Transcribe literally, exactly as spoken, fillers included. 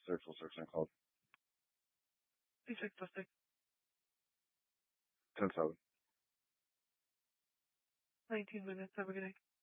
six, full six, and called. P six, plus six. ten seven. nineteen minutes. Have a good day.